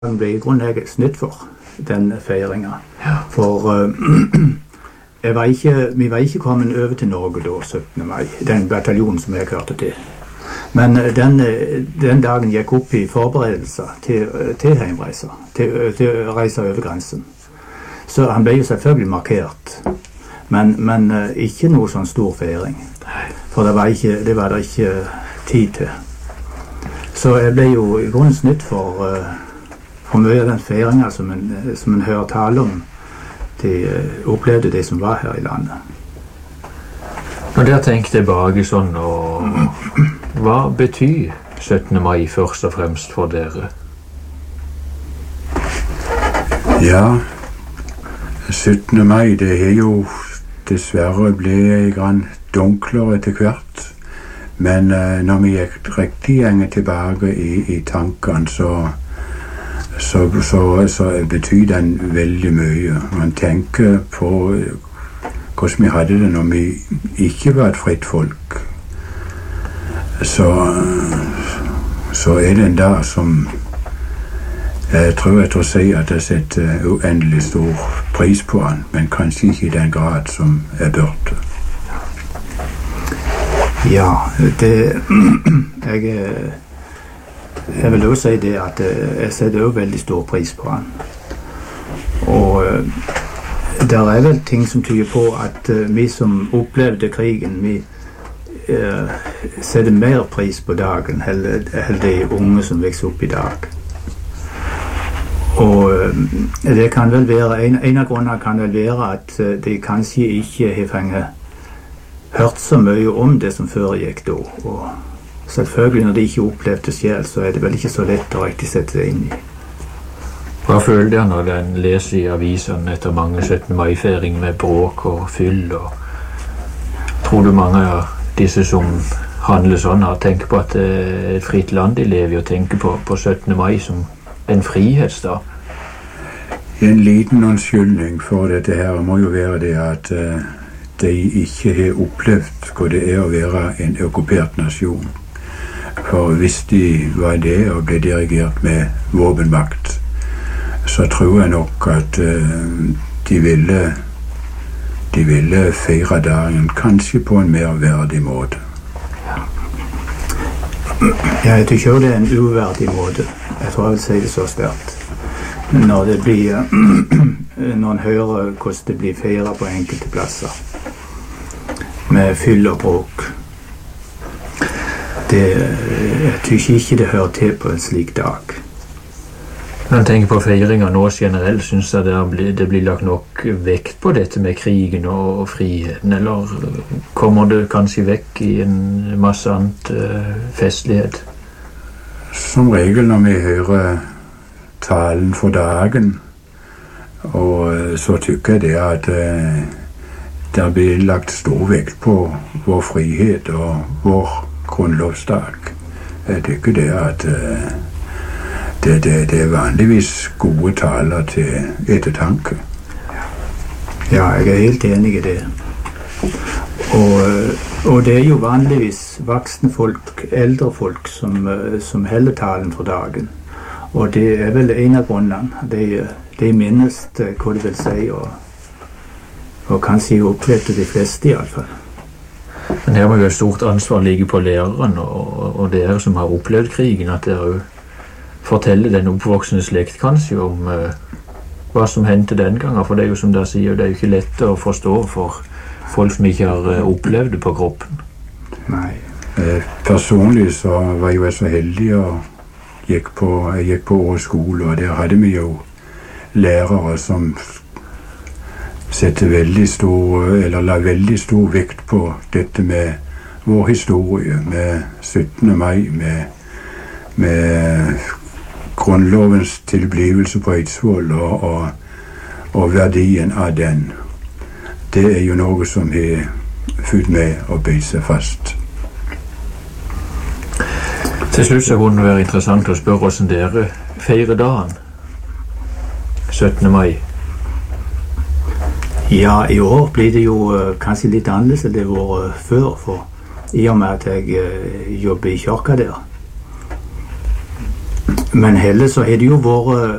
Den ble i grunnen jeg snytt for, den feiringen. Ja. For vi var ikke kommet over til Norge da, 17. mai, den bataljonen som jeg hørte til. Men den dagen gikk opp i forberedelser til heimreiser, til å reise over grensen. Så han ble jo selvfølgelig markert, men ikke noe sånn stor feiring. For det var det ikke tid til. Så jeg ble jo i grunnen snytt for mye av den feiringen som en hører tale om. De opplevde det som var her i landet. Når dere tenker tilbake sånn, hva betyr 17. mai først og fremst for dere? Ja, 17. mai, det er jo dessverre ble grann dunklere etter hvert. Men når vi gikk riktig gjenge tilbake i tankene, så betyr den veldig mye. Man tenker på hvordan vi hadde det når vi ikke var et fritt folk. Så er det en dag som jeg tror å si at jeg setter uendelig stor pris på den, men kanskje ikke i den grad som jeg burde. Ja, jeg vil også si det at jeg setter også veldig stor pris på han. Og det er vel ting som tyder på at vi som opplevde krigen, vi setter mer pris på dagen enn de unge som vokser opp i dag. Og det kan vel være, en av grunnene kan vel være at de kanskje ikke har hørt så mye om det som foregikk da. Og selvfølgelig når de ikke opplevde det selv, så er det vel ikke så lett å riktig sette seg inn i. Hva føler dere når den leser i avisene etter mange 17. mai-feiring med bråk og fyll? Og tror du mange av disse som handler sånn har tenkt på at det er et fritt land de lever i, og tenker på 17. mai som en frihetsdag? En liten unnskyldning for dette her må jo være det at de ikke har opplevd hva det er å være en okkupert nasjon. For hvis de var det og ble dirigert med våpenmakt, så tror jeg nok at de ville feire dagen kanskje på en mer verdig måte. Ja, jeg tykker det er en uverdig måte. Jeg tror jeg vil si det så sterkt. Når en hører hvordan det blir feiret på enkelte plasser, med fyll og bråk. Jeg tykker ikke det hører til på en slik dag. Når jeg tenker på feiringa nå generelt, synes jeg det blir lagt nok vekt på dette med krigen og friheten, eller kommer det kanskje vekk i en masse annet festlighet? Som regel når vi hører talen for dagen, og så tykker jeg det at det blir lagt stor vekt på vår frihet og vår grunnlovsdag. Jeg tykker det at det er vanligvis gode taler til ettertanke. Ja, jeg er helt enig i det. Og det er jo vanligvis voksne folk, eldre folk, som holder talen for dagen. Og det er vel en av grunnene. De minnes hva det vil si, og kanskje opplevde de fleste i alle fall. Men her må jo et stort ansvar ligge på læreren og dere som har opplevd krigen, at dere forteller den oppvoksende slekt kanskje om hva som hendte den gangen, for det er jo som dere sier, det er jo ikke lett å forstå for folk som ikke har opplevd det på kroppen. Nei. Personlig så var jeg så heldig og jeg gikk på Ås skole, og der hadde vi jo lærere som la veldig stor vekt på dette med vår historie, med 17. mai, med grunnlovens tilblivelse på Eidsvoll og verdien av den. Det er jo noe som har fulgt med og beit seg fast. Til slutt så kunne det være interessant å spørre hvordan dere feirer dagen 17. mai. Ja, i år blir det jo kanskje litt annerledes enn det var før, for i og med at jeg jobber i kirka der. Men heller så har det jo vært